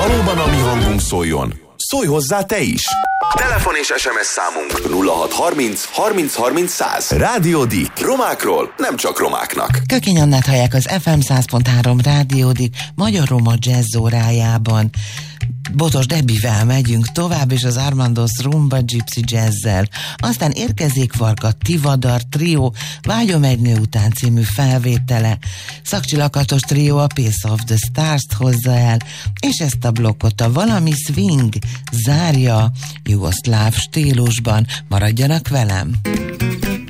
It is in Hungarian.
valóban a mi hangunk szóljon, szólj hozzá te is! Telefon és SMS számunk 0630 30 30 100. Rádió Dik. Romákról, nem csak romáknak. Kökény Annát hallják az FM 100.3 Rádió Dik magyar-roma jazz órájában. Botos Debivel megyünk tovább, és az Armandos Rumba Gypsy Jazzel. Aztán érkezik Varga Tivadar trió Vágyom egy nő után című felvétele. Szakcsi Lakatos trió a Piece of the Stars-t hozza el, és ezt a blokkot a Valami Swing zárja jugoszláv stílusban. Maradjanak velem!